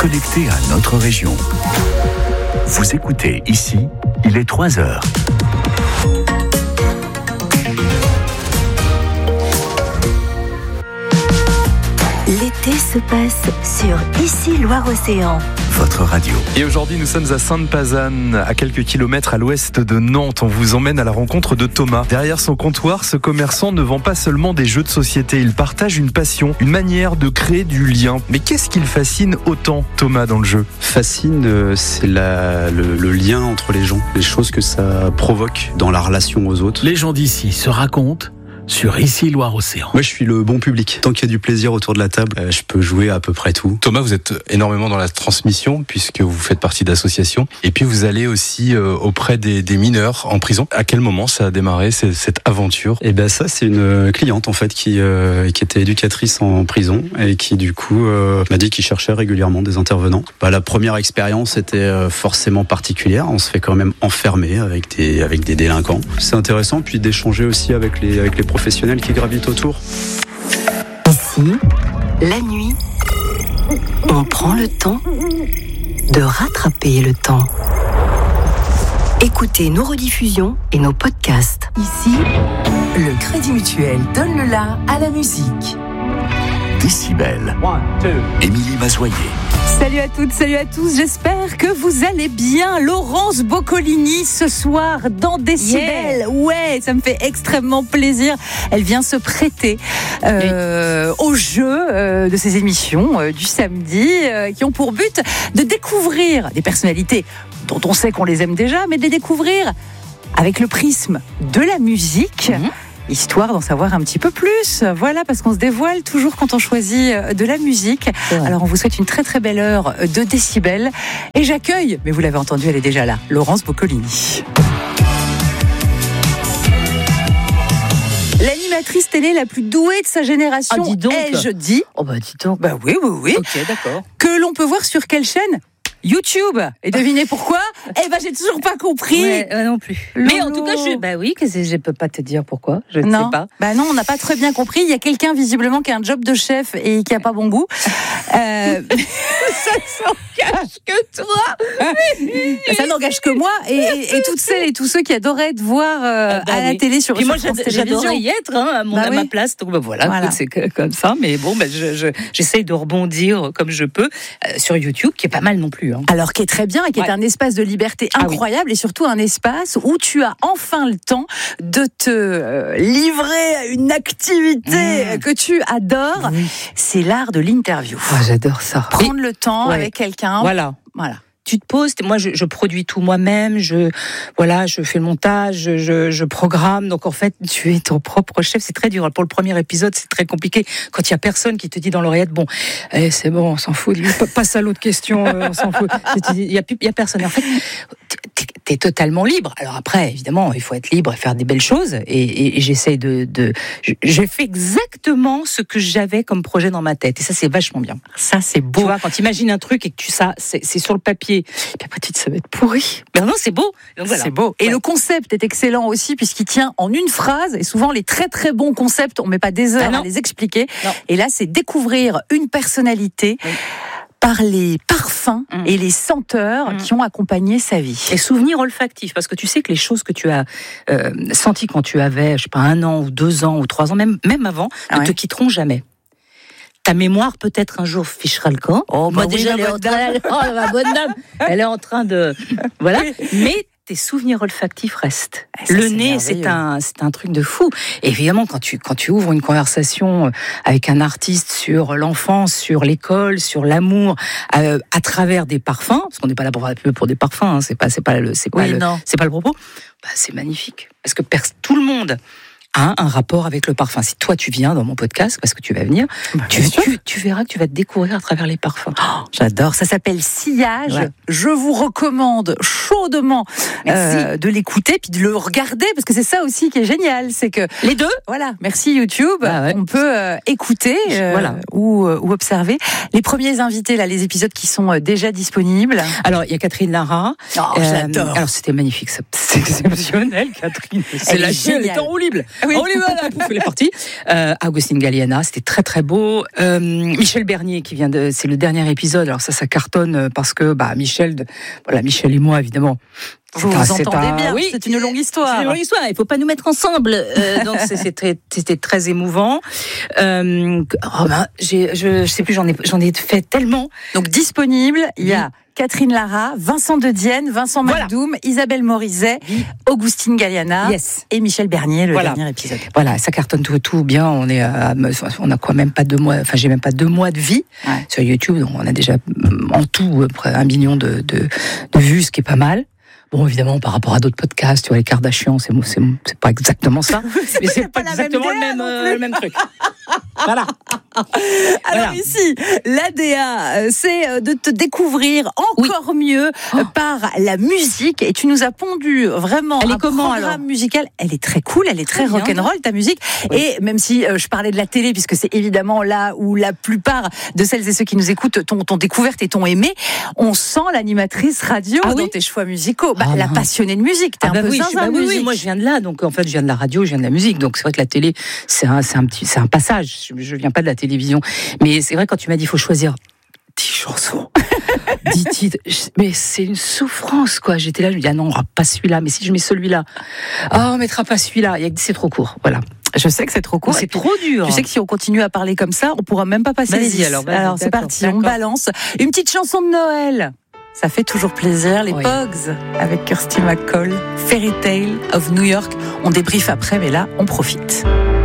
connecté à notre région. Vous écoutez ici, il est 3h. L'été se passe sur Ici Loire-Océan. Votre radio. Et aujourd'hui, nous sommes à Sainte-Pazanne, à quelques kilomètres à l'ouest de Nantes. On vous emmène à la rencontre de Thomas. Derrière son comptoir, ce commerçant ne vend pas seulement des jeux de société. Il partage une passion, une manière de créer du lien. Mais qu'est-ce qui le fascine autant, Thomas, dans le jeu ? Fascine, c'est le lien entre les gens, les choses que ça provoque dans la relation aux autres. Les gens d'ici se racontent sur Ici Loire-Océan. Moi, je suis le bon public. Tant qu'il y a du plaisir autour de la table, je peux jouer à peu près tout. Thomas, vous êtes énormément dans la transmission puisque vous faites partie d'associations. Et puis, vous allez aussi auprès des mineurs en prison. À quel moment ça a démarré, cette aventure ? Et ben ça, c'est une cliente en fait qui était éducatrice en prison et qui du coup m'a dit qu'il cherchait régulièrement des intervenants. La première expérience était forcément particulière. On se fait quand même enfermer avec des délinquants. C'est intéressant puis d'échanger aussi avec les professionnels qui gravitent autour. Ici, la nuit, on prend le temps de rattraper le temps. Écoutez nos rediffusions et nos podcasts. Ici, le Crédit Mutuel donne le la à la musique. Décibel. Émilie Mazoyer. Salut à toutes, salut à tous, j'espère que vous allez bien. Laurence Boccolini ce soir dans Décibel. Yeah. Ouais, ça me fait extrêmement plaisir. Elle vient se prêter au jeu de ces émissions du samedi qui ont pour but de découvrir des personnalités dont on sait qu'on les aime déjà, mais de les découvrir avec le prisme de la musique. Histoire d'en savoir un petit peu plus. Voilà, parce qu'on se dévoile toujours quand on choisit de la musique. Ouais. Alors, on vous souhaite une très très belle heure de Décibel. Et j'accueille, mais vous l'avez entendu, elle est déjà là, Laurence Boccolini. L'animatrice télé la plus douée de sa génération, ai-je dit. Oh bah dis donc. Bah oui. Ok, d'accord. Que l'on peut voir sur quelle chaîne ? YouTube. Et devinez pourquoi ? J'ai toujours pas compris. Ouais, non plus. Lolo. Mais en tout cas, je peux pas te dire pourquoi. Je ne sais pas. Non, on n'a pas très bien compris. Il y a quelqu'un visiblement qui a un job de chef et qui a pas bon goût. Ça n'engage que toi. Ça n'engage que moi et toutes celles et tous ceux qui adoraient te voir à la télé sur France Télévisions. J'adorais y être à ma place. Donc voilà. Écoute, c'est comme ça. Mais bon, j'essaye de rebondir comme je peux sur YouTube, qui est pas mal non plus. Alors, qui est très bien et qui est un espace de liberté incroyable et surtout un espace où tu as enfin le temps de te livrer à une activité que tu adores. C'est l'art de l'interview. J'adore ça. Prendre le temps avec quelqu'un. Voilà. Tu te poses, moi je produis tout moi-même, je fais le montage, je programme, donc en fait tu es ton propre chef, c'est très dur. Pour le premier épisode c'est très compliqué, quand il y a personne qui te dit dans l'oreillette, c'est bon, on s'en fout, passe à l'autre question, on s'en fout, il y a personne. En fait, t'es totalement libre. Alors après, évidemment, il faut être libre et faire des belles choses, et j'essaye j'ai fait exactement ce que j'avais comme projet dans ma tête, et ça c'est vachement bien. Ça c'est beau. Tu vois, quand tu imagines un truc et que c'est sur le papier, et puis après tu te dis ça va être pourri. Mais non, c'est beau. Donc, voilà. C'est beau. Et le concept est excellent aussi puisqu'il tient en une phrase. Et souvent les très très bons concepts, on met pas des heures à les expliquer. Non. Et là, c'est découvrir une personnalité. Par les parfums et les senteurs qui ont accompagné sa vie. Et souvenirs olfactifs, parce que tu sais que les choses que tu as senties quand tu avais, 1 an ou 2 ans ou 3 ans, même avant, ne te quitteront jamais. Ta mémoire peut-être un jour fichera le camp. Moi déjà, ma bonne dame, elle est en train de... Voilà, mais tes souvenirs olfactifs restent. Le nez, c'est un truc de fou. Et évidemment, quand tu ouvres une conversation avec un artiste sur l'enfance, sur l'école, sur l'amour, à travers des parfums, parce qu'on n'est pas là pour faire la pub pour des parfums, c'est pas le propos. C'est magnifique, parce que tout le monde a un rapport avec le parfum. Si toi tu viens dans mon podcast, parce que tu vas venir, tu verras que tu vas te découvrir à travers les parfums. J'adore, ça s'appelle Sillage. Ouais. Je vous recommande chaudement de l'écouter puis de le regarder, parce que c'est ça aussi qui est génial, c'est que les deux, voilà, merci YouTube, on peut écouter ou observer. Les premiers invités là, les épisodes qui sont déjà disponibles. Alors il y a Catherine Lara. J'adore. Alors c'était magnifique, c'est exceptionnel, Catherine. Elle était en roue libre. Oui. On y va là, pouf, elle est partie. Agustin Galliana, c'était très très beau. Michel Bernier qui c'est le dernier épisode. Alors ça cartonne parce que Michel et moi évidemment. Vous entendez bien, oui, c'est une longue histoire. C'est une longue histoire, il ne faut pas nous mettre ensemble. Donc c'était très émouvant. Je sais plus, j'en ai fait tellement. Donc disponible, il y a Catherine Lara, Vincent De Dienne, Vincent Macdoum, Isabelle Morizet, Augustine Galliana et Michel Bernier, le dernier épisode. Voilà, ça cartonne tout bien. On a quoi, même pas 2 mois, j'ai même pas 2 mois de vie sur YouTube. Donc on a déjà en tout près 1 million de vues, ce qui est pas mal. Bon, évidemment, par rapport à d'autres podcasts, tu vois, les Kardashians, c'est pas exactement ça, mais c'est pas exactement le même truc. Voilà. Alors ici, l'ADA, c'est de te découvrir encore mieux par la musique. Et tu nous as pondu vraiment un programme musical. Elle est très cool, elle est très rock'n'roll, ta musique. Oui. Et même si je parlais de la télé, puisque c'est évidemment là où la plupart de celles et ceux qui nous écoutent t'ont découverte et t'ont aimé, on sent l'animatrice radio dans tes choix musicaux. La passionnée de musique, t'es un peu zinzin de musique. Moi je viens de là, donc en fait je viens de la radio, je viens de la musique, donc c'est vrai que la télé c'est un passage. Je viens pas de la télévision, mais c'est vrai quand tu m'as dit il faut choisir 10 chansons, 10 titres, mais c'est une souffrance quoi. J'étais là, je me dis non, on n'aura pas celui-là, mais si je mets celui-là, on mettra pas celui-là, c'est trop court, voilà. Je sais que c'est trop court. C'est trop dur. Tu sais que si on continue à parler comme ça, on pourra même pas passer les 10. Alors c'est parti, on balance une petite chanson de Noël. Ça fait toujours plaisir, les Pogs avec Kirsty MacColl, Fairy Tale of New York. On débriefe après, mais là, on profite.